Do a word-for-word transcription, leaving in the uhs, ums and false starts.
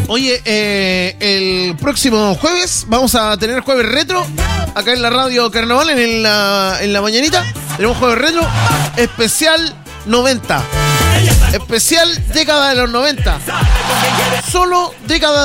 Oye, eh, el próximo jueves vamos a tener jueves retro acá en la radio Carnaval, en la, en la mañanita. Tenemos jueves retro especial noventa. Especial década de los noventa. Solo década